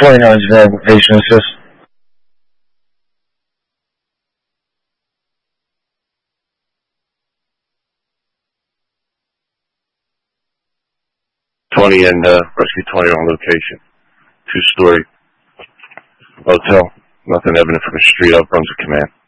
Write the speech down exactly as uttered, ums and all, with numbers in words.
twenty-nine is available, patient assist. twenty and uh, rescue twenty on location. Two-story hotel. Nothing evident from the street up. Brunswick Command.